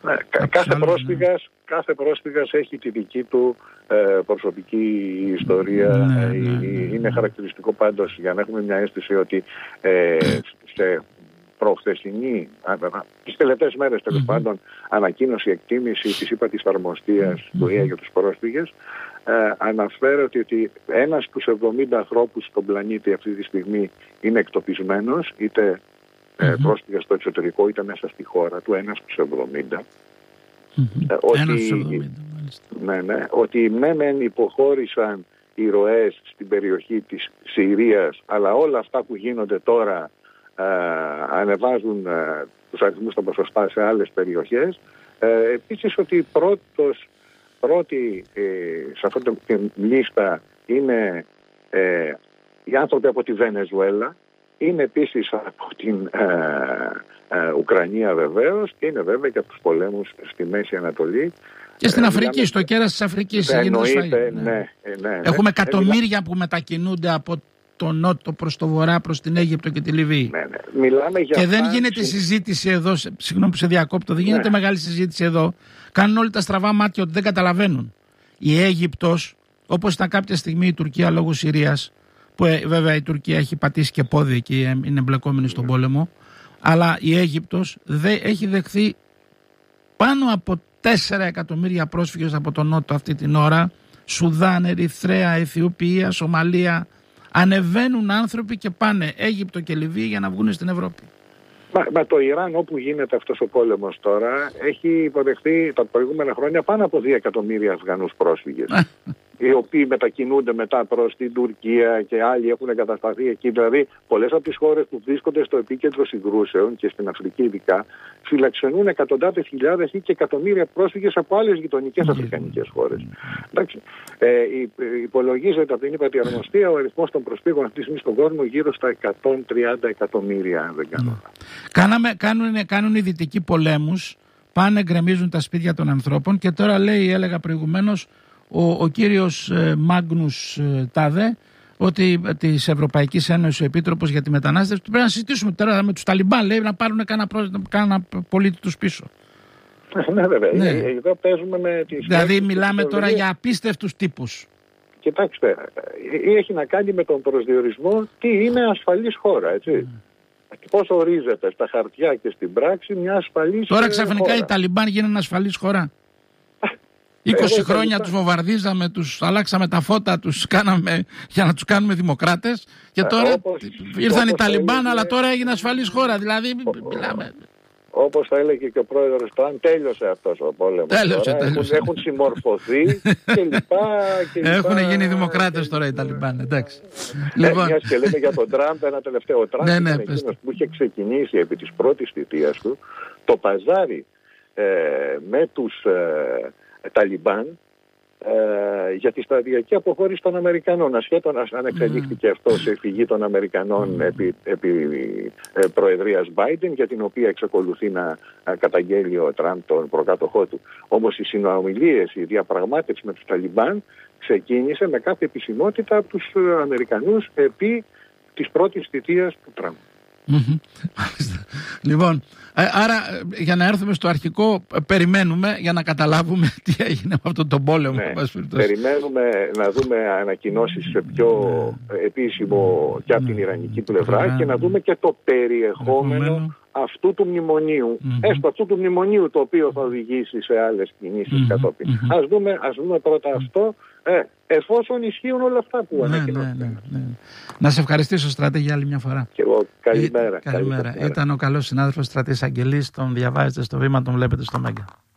Κάθε πρόσφυγας έχει τη δική του προσωπική ιστορία. Είναι χαρακτηριστικό πάντως, για να έχουμε μια αίσθηση, ότι σε προχθεσινή, τις τελευταίες μέρες τέλος πάντων, ανακοίνωση, εκτίμηση της ύπατης αρμοστίας του ΟΗΕ για τους πρόσφυγες, αναφέρεται ότι ένας στους 70 ανθρώπους στον πλανήτη αυτή τη στιγμή είναι εκτοπισμένος, είτε πρόσφυγας στο εξωτερικό είτε μέσα στη χώρα του, ένας στους 70. Ότι μεν υποχώρησαν οι ροές στην περιοχή της Συρίας, αλλά όλα αυτά που γίνονται τώρα ανεβάζουν τους αριθμούς των ποσοστά σε άλλες περιοχές. Επίσης ότι πρώτοι σε αυτή τη λίστα είναι οι άνθρωποι από τη Βενεζουέλα, είναι επίσης από την Ουκρανία βεβαίως, και είναι βέβαια και από τους πολέμους στη Μέση Ανατολή. Και στην Αφρική, στο κέρας της Αφρικής. Έχουμε εκατομμύρια που μετακινούνται από το νότο προς το βορρά, προς την Αίγυπτο και τη Λιβύη. Μιλάμε για και δεν γίνεται συζήτηση εδώ, συγγνώμη που σε διακόπτω, δεν γίνεται μεγάλη συζήτηση εδώ. Κάνουν όλοι τα στραβά μάτια ότι δεν καταλαβαίνουν. Η Αίγυπτος, όπως ήταν κάποια στιγμή η Τουρκία λόγω Συρίας, που βέβαια η Τουρκία έχει πατήσει και πόδι και είναι εμπλεκόμενη στον πόλεμο, αλλά η Αίγυπτος έχει δεχθεί πάνω από 4 εκατομμύρια πρόσφυγες από τον νότο αυτή την ώρα. Σουδάν, Ερυθρέα, Αιθιοπία, Σομαλία. Ανεβαίνουν άνθρωποι και πάνε Αίγυπτο και Λιβύη για να βγουν στην Ευρώπη. Μα το Ιράν, όπου γίνεται αυτός ο πόλεμος τώρα, έχει υποδεχθεί τα προηγούμενα χρόνια πάνω από 2 εκατομμύρια Αφγανούς πρόσφυγες. Οι οποίοι μετακινούνται μετά προς την Τουρκία και άλλοι έχουν εγκατασταθεί εκεί. Δηλαδή, πολλές από τις χώρες που βρίσκονται στο επίκεντρο συγκρούσεων και στην Αφρική ειδικά, φιλαξενούν εκατοντάδες χιλιάδες ή και εκατομμύρια πρόσφυγες από άλλες γειτονικές αφρικανικές χώρες. Εντάξει. Υπολογίζεται από την ύπατη αρμοστία ο αριθμός των προσφύγων αυτή τη στιγμή στον κόσμο γύρω στα 130 εκατομμύρια, αν δεν κάνω. Κάνουν οι δυτικοί πολέμους, πάνε, γκρεμίζουν τα σπίτια των ανθρώπων και τώρα έλεγα προηγουμένως, ο κύριος Μάγνους Τάδε, ότι της Ευρωπαϊκής Ένωσης ο Επίτροπος για τη Μετανάστευση, πρέπει να συζητήσουμε τώρα με τους Ταλιμπάν, λέει, να πάρουν κάνα πολίτη τους πίσω. Ναι, βέβαια. Ναι. Εδώ παίζουμε με τις... Δηλαδή μιλάμε τώρα για απίστευτους τύπους. Κοιτάξτε, έχει να κάνει με τον προσδιορισμό τι είναι ασφαλής χώρα, έτσι. Πώς ορίζεται στα χαρτιά και στην πράξη μια ασφαλής τώρα ξαφνικά χώρα. Οι Ταλιμπάν γίνανε ασφαλής χώρα. 20 χρόνια τους βομβαρδίζαμε, τους αλλάξαμε τα φώτα, τους κάναμε για να τους κάνουμε δημοκράτες και τώρα ήρθαν οι Ταλιμπάν, αλλά τώρα έγινε ασφαλής χώρα. Δηλαδή μιλάμε... Όπως θα έλεγε και ο πρόεδρος Τραμπ, τέλειωσε αυτός ο πόλεμος. Τέλειωσε. Έχουν συμμορφωθεί και λοιπά. Έχουν γίνει δημοκράτες τώρα οι Ταλιμπάν, εντάξει. Μιας και λέμε για τον Τραμπ, ένα τελευταίο. Ο Τραμπ είναι εκείνος που είχε ξεκινήσει επί της πρώτης θητείας του το παζάρι με τους Ταλιμπάν για τη σταδιακή αποχώρηση των Αμερικανών, ασχέτως αν εξελίχθηκε αυτό σε φυγή των Αμερικανών επί προεδρίας Biden, για την οποία εξακολουθεί να καταγγέλει ο Τραμπ τον προκάτοχό του. Όμως οι συνομιλίες, η διαπραγμάτευση με τους Ταλιμπάν ξεκίνησε με κάθε επισημότητα από τους Αμερικανούς επί της πρώτης θητείας του Τραμπ. Λοιπόν, άρα για να έρθουμε στο αρχικό, περιμένουμε για να καταλάβουμε τι έγινε με αυτόν τον πόλεμο. Περιμένουμε να δούμε ανακοινώσεις σε πιο επίσημο και από την Ιρανική πλευρά και να δούμε και το περιεχόμενο αυτού του μνημονίου. Έστω αυτού του μνημονίου, το οποίο θα οδηγήσει σε άλλες κινήσεις κατόπιν. Ας δούμε πρώτα αυτό, εφόσον ισχύουν όλα αυτά που ανακοινώθηκαν. Να σε ευχαριστήσω, Στρατή, για άλλη μια φορά. Και εγώ, καλημέρα. Ήταν ο καλός συνάδελφος Στρατής Αγγελής, τον διαβάζετε στο Βήμα, τον βλέπετε στο Μέγκα.